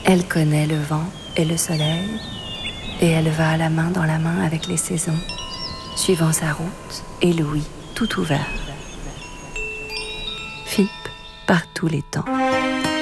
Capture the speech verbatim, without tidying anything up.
Elle connaît le vent et le soleil, et elle va la main dans la main avec les saisons, suivant sa route et l'ouïe tout ouvert. F I P par tous les temps.